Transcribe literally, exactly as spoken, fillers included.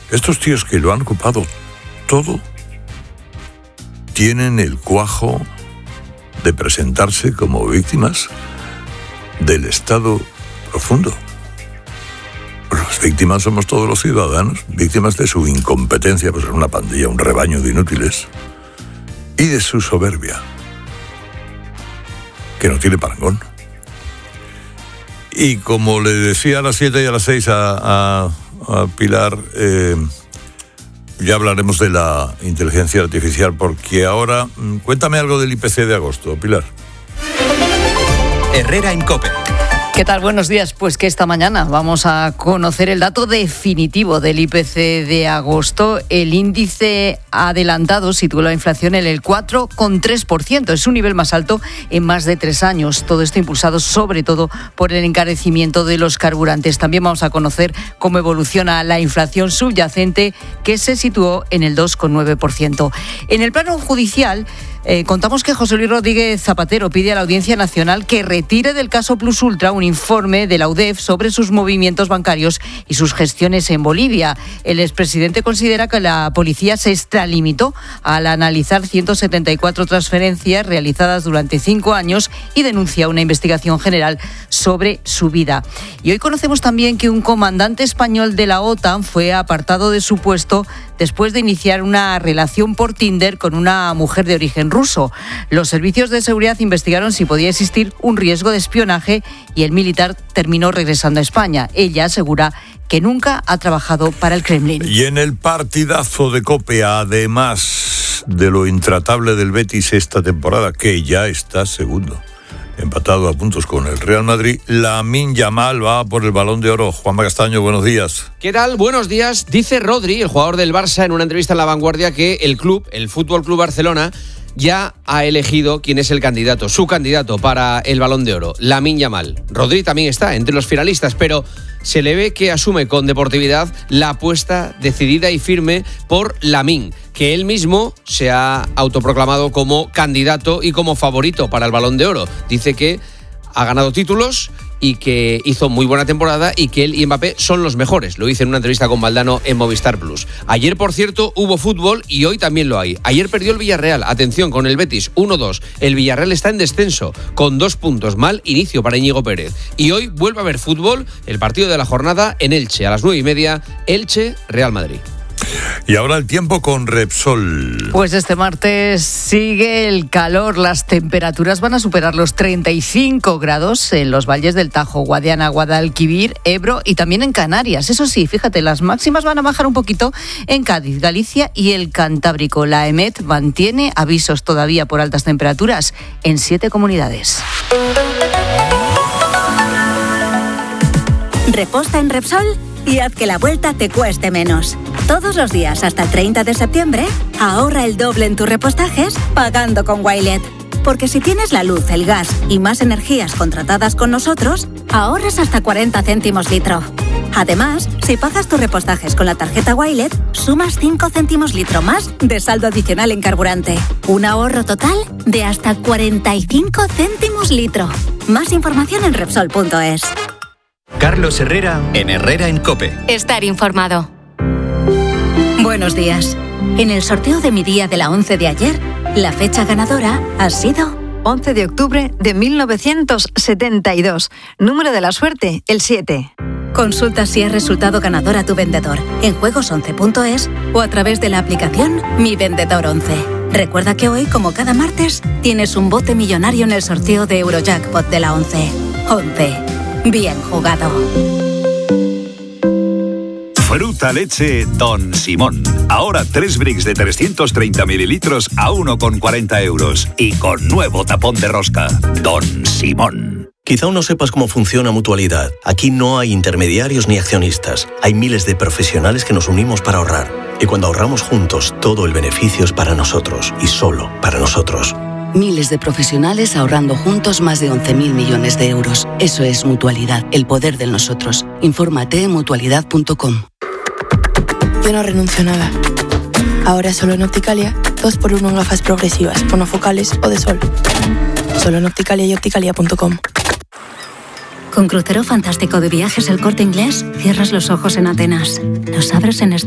Estos tíos que lo han ocupado todo tienen el cuajo de presentarse como víctimas del Estado profundo. Las víctimas somos todos los ciudadanos, víctimas de su incompetencia, pues en una pandilla, un rebaño de inútiles, y de su soberbia, que no tiene parangón. Y como le decía a las siete y a las seis a, a, a Pilar, eh, ya hablaremos de la inteligencia artificial, porque ahora, cuéntame algo del I P C de agosto, Pilar. Herrera en COPE. ¿Qué tal? Buenos días. Pues que esta mañana vamos a conocer el dato definitivo del I P C de agosto. El índice adelantado sitúa la inflación en el cuatro coma tres por ciento. Es un nivel más alto en más de tres años. Todo esto impulsado sobre todo por el encarecimiento de los carburantes. También vamos a conocer cómo evoluciona la inflación subyacente, que se situó en el dos coma nueve por ciento. En el plano judicial, Eh, contamos que José Luis Rodríguez Zapatero pide a la Audiencia Nacional que retire del caso Plus Ultra un informe de la U D E F sobre sus movimientos bancarios y sus gestiones en Bolivia. El expresidente considera que la policía se extralimitó al analizar ciento setenta y cuatro transferencias realizadas durante cinco años y denuncia una investigación general sobre su vida. Y hoy conocemos también que un comandante español de la OTAN fue apartado de su puesto después de iniciar una relación por Tinder con una mujer de origen ruso. Los servicios de seguridad investigaron si podía existir un riesgo de espionaje y el militar terminó regresando a España. Ella asegura que nunca ha trabajado para el Kremlin. Y en el partidazo de COPE, además de lo intratable del Betis esta temporada, que ya está segundo, empatado a puntos con el Real Madrid, Lamine Yamal va por el Balón de Oro. Juanma Castaño, buenos días. ¿Qué tal? Buenos días. Dice Rodri, el jugador del Barça, en una entrevista en La Vanguardia, que el club, el Fútbol Club Barcelona, ya ha elegido quién es el candidato, su candidato para el Balón de Oro, Lamine Yamal. Rodri también está entre los finalistas, pero se le ve que asume con deportividad la apuesta decidida y firme por Lamine, que él mismo se ha autoproclamado como candidato y como favorito para el Balón de Oro. Dice que ha ganado títulos y que hizo muy buena temporada y que él y Mbappé son los mejores. Lo hice en una entrevista con Valdano en Movistar Plus. Ayer, por cierto, hubo fútbol y hoy también lo hay. Ayer perdió el Villarreal, atención, con el Betis, uno dos. El Villarreal está en descenso, con dos puntos. Mal inicio para Íñigo Pérez. Y hoy vuelve a haber fútbol, el partido de la jornada en Elche, a las nueve y media, Elche-Real Madrid. Y ahora el tiempo con Repsol. Pues este martes sigue el calor. Las temperaturas van a superar los treinta y cinco grados en los valles del Tajo, Guadiana, Guadalquivir, Ebro y también en Canarias. Eso sí, fíjate, las máximas van a bajar un poquito en Cádiz, Galicia y el Cantábrico. La EMET mantiene avisos todavía por altas temperaturas en siete comunidades. Reposta en Repsol y haz que la vuelta te cueste menos. Todos los días hasta el treinta de septiembre, ahorra el doble en tus repostajes pagando con Wilet. Porque si tienes la luz, el gas y más energías contratadas con nosotros, ahorras hasta cuarenta céntimos litro. Además, si pagas tus repostajes con la tarjeta Wilet, sumas cinco céntimos litro más de saldo adicional en carburante. Un ahorro total de hasta cuarenta y cinco céntimos litro. Más información en Repsol punto es. Carlos Herrera en Herrera en COPE. Estar informado. Buenos días. En el sorteo de mi día de la once de ayer, la fecha ganadora ha sido once de octubre de mil novecientos setenta y dos. Número de la suerte, el siete. Consulta si has resultado ganador a tu vendedor en juegos once punto es o a través de la aplicación Mi Vendedor once. Recuerda que hoy, como cada martes, tienes un bote millonario en el sorteo de Eurojackpot de la once. once. Bien jugado. Fruta leche Don Simón. Ahora tres bricks de trescientos treinta mililitros a uno con cuarenta euros. Y con nuevo tapón de rosca. Don Simón. Quizá aún no sepas cómo funciona Mutualidad. Aquí no hay intermediarios ni accionistas. Hay miles de profesionales que nos unimos para ahorrar. Y cuando ahorramos juntos, todo el beneficio es para nosotros. Y solo para nosotros. Miles de profesionales ahorrando juntos más de once mil millones de euros. Eso es Mutualidad, el poder de nosotros. Infórmate en mutualidad punto com. Yo no renuncio a nada. Ahora solo en Opticalia, dos por uno en gafas progresivas, monofocales o de sol. Solo en Opticalia y opticalia punto com. Con crucero fantástico de viajes El Corte Inglés, cierras los ojos en Atenas. Los abres en